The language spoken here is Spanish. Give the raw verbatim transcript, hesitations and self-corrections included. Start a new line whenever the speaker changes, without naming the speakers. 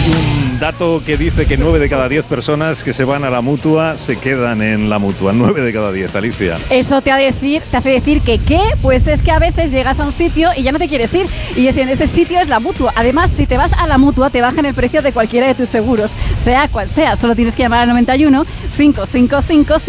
un dato que dice que nueve de cada diez personas que se van a la Mutua se quedan en la Mutua. nueve de cada diez, Alicia.
Eso te, ha decir, te hace decir que ¿qué? Pues es que a veces llegas a un sitio y ya no te quieres ir. Y ese, en ese sitio es la Mutua. Además, si te vas a la Mutua, te bajan el precio de cualquiera de tus seguros, sea cual sea. Solo tienes que llamar al noventa y uno, cinco cinco cinco